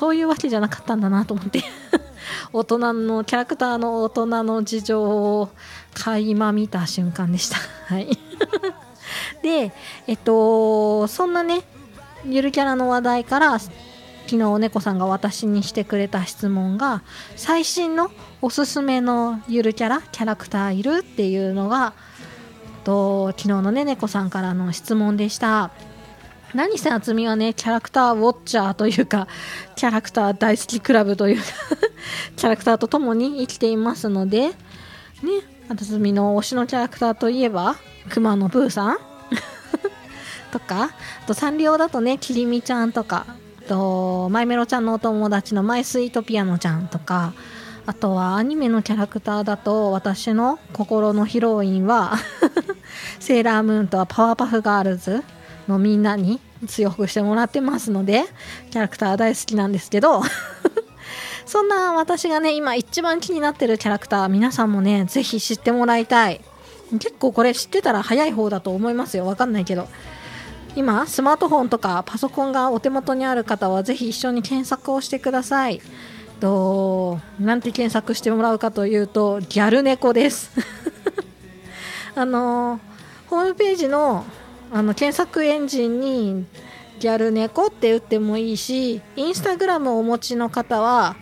そういうわけじゃなかったんだなと思って大人のキャラクターの大人の事情を垣間見た瞬間でしたはいでそんなねゆるキャラの話題から昨日猫さんが私にしてくれた質問が、最新のおすすめのゆるキャラクターいるっていうのが昨日のね猫さんからの質問でした。何せあつみはねキャラクターウォッチャーというかキャラクター大好きクラブというかキャラクターとともに生きていますのでね、あつみの推しのキャラクターといえばくまのプーさんとか、あとサンリオだとねきりみちゃんとか、マイメロちゃんのお友達のマイスイートピアノちゃんとか、あとはアニメのキャラクターだと私の心のヒロインはセーラームーンとパワーパフガールズのみんなに強くしてもらってますのでキャラクター大好きなんですけどそんな私がね今一番気になってるキャラクター、皆さんもねぜひ知ってもらいたい。結構これ知ってたら早い方だと思いますよ、わかんないけど。今スマートフォンとかパソコンがお手元にある方はぜひ一緒に検索をしてください。なんて検索してもらうかというとギャル猫ですホームページの検索エンジンにギャル猫って打ってもいいし、インスタグラムをお持ちの方は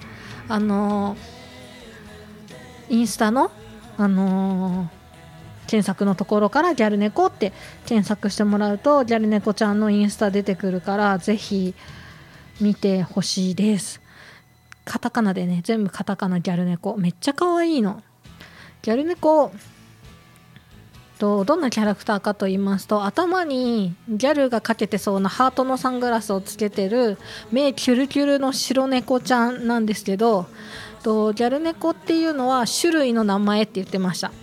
インスタの検索のところからギャル猫って検索してもらうとギャル猫ちゃんのインスタ出てくるから、ぜひ見てほしいです。カタカナでね、全部カタカナギャル猫、めっちゃ可愛いの。ギャル猫どんなキャラクターかと言いますと、頭にギャルがかけてそうなハートのサングラスをつけてる目キュルキュルの白猫ちゃんなんですけど、ギャル猫っていうのは種類の名前って言ってました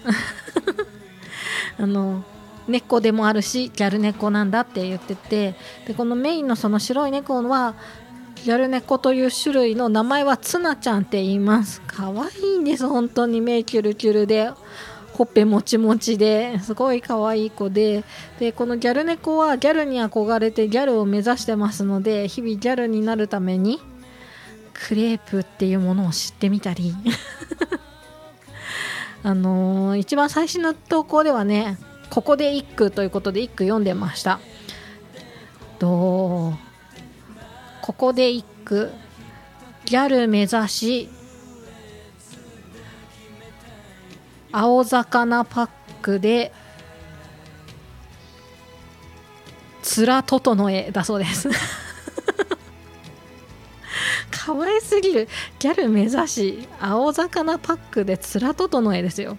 猫でもあるしギャル猫なんだって言ってて、でこのメインのその白い猫はギャル猫という種類の名前はツナちゃんって言います。可愛いんです本当に。目キュルキュルでほっぺもちもちですごい可愛い子で、このギャル猫はギャルに憧れてギャルを目指してますので、日々ギャルになるためにクレープっていうものを知ってみたり一番最新の投稿ではね、ここで一句ということで一句読んでました。ここで一句、ギャル目指し青魚パックで面整えだそうです可愛すぎる。ギャル目指し青魚パックで面整えですよ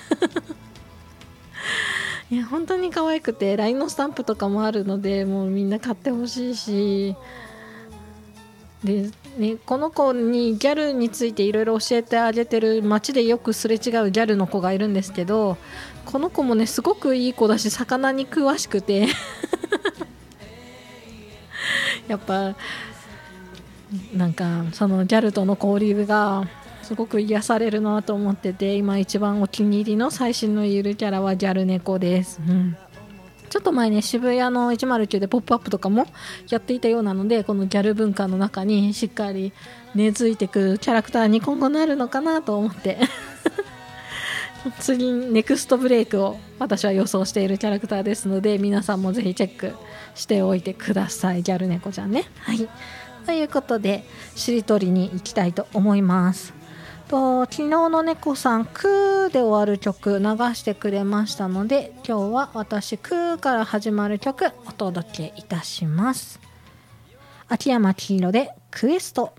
いや本当に可愛くて LINE のスタンプとかもあるので、もうみんな買ってほしいしで、ね、この子にギャルについていろいろ教えてあげてる、街でよくすれ違うギャルの子がいるんですけど、この子もねすごくいい子だし魚に詳しくてやっぱなんかそのギャルとの交流がすごく癒されるなと思ってて、今一番お気に入りの最新のゆるキャラはギャル猫です、ちょっと前ね渋谷の109でポップアップとかもやっていたようなので、このギャル文化の中にしっかり根付いてくキャラクターに今後なるのかなと思って次ネクストブレイクを私は予想しているキャラクターですので、皆さんもぜひチェックしておいてください。ギャル猫ちゃんね。はい、ということでしりとりに行きたいと思います。昨日の猫さんクーで終わる曲流してくれましたので、今日は私クーから始まる曲お届けいたします。秋山黄色でクエスト。